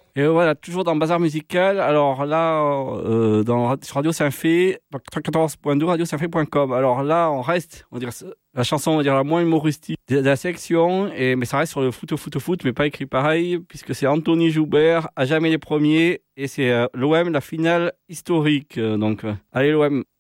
Et voilà, toujours dans Bazar Musical. Alors là, sur Radio Saint-Fé, 94.2, radiosaintfé.com. Alors là, on reste, on dirait, la chanson, on va dire, la moins humoristique de la section, mais ça reste sur le foot, mais pas écrit pareil, puisque c'est Anthony Joubert, à jamais les premiers, et c'est l'OM, la finale historique. Donc, allez l'OM.